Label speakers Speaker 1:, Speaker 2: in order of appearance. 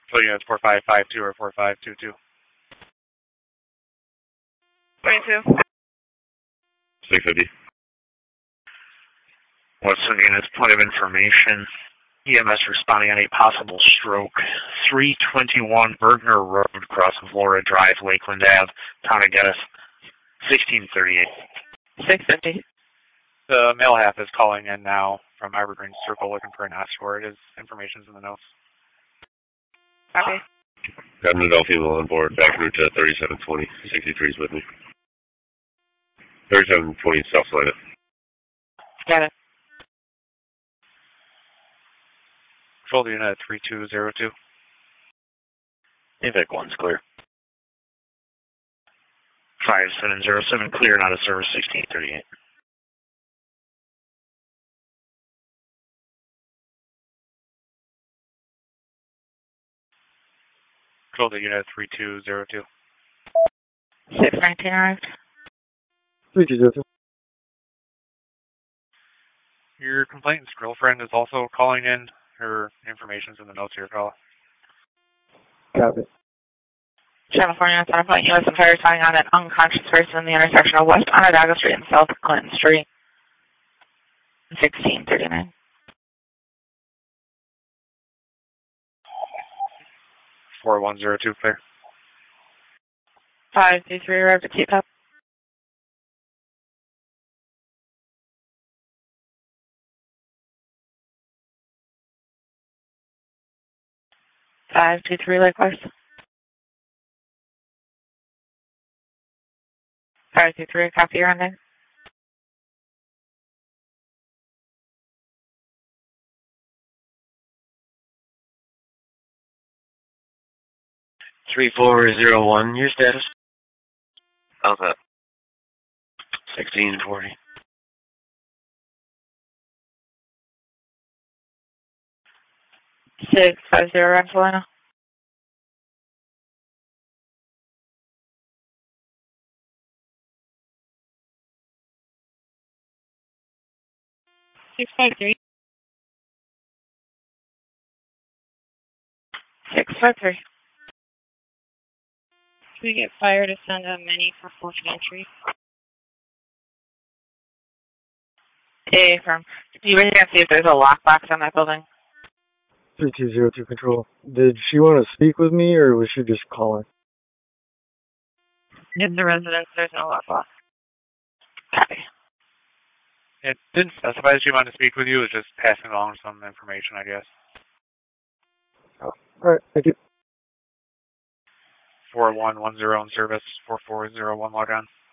Speaker 1: So units 4552 or 4522.
Speaker 2: 22.
Speaker 3: 650.
Speaker 4: Western units, point of information. EMS responding on a possible stroke. 321 Bergner Road, crossing Florida Drive, Lakeland Ave, Town of Geddes, 1638.
Speaker 2: 650.
Speaker 1: The male half is calling in now from Evergreen Circle looking for an escort. His information's in the notes.
Speaker 2: Copy.
Speaker 3: Got an adult female on board, back route to 3720. 63 is with me. 3720 South-sided.
Speaker 2: Got it.
Speaker 1: Control the unit at 3202.
Speaker 4: AVIC 1's clear. 5707 clear, not a service, 1638.
Speaker 1: Control the unit at 3202.
Speaker 2: 619 arrived.
Speaker 5: 3202.
Speaker 1: Your complainant's girlfriend is also calling in. Her information's in the notes of your call.
Speaker 5: Copy.
Speaker 2: Channel 4 units on point. U.S. Empire tying on an unconscious person in the intersection of West Onondaga Street and South Clinton Street. 1639.
Speaker 1: 4102 clear.
Speaker 2: 523 arrived at T-Top. 523 likewise. 523, copy your ending.
Speaker 4: Three 3401, your status?
Speaker 3: How's that?
Speaker 4: 1640.
Speaker 2: 650 Rentalina. 653. 653.
Speaker 6: Can we get fire to send a mini for 4th entry?
Speaker 2: A firm. Do you really want to see if there's a lockbox on that building?
Speaker 5: 3202 control. Did she want to speak with me or was she just calling?
Speaker 6: In the residence, there's no lockbox.
Speaker 2: Copy.
Speaker 1: It didn't specify that she wanted to speak with you. It was just passing along some information, I guess.
Speaker 5: Oh, alright, thank you.
Speaker 1: 4110 in service, 4401 log on.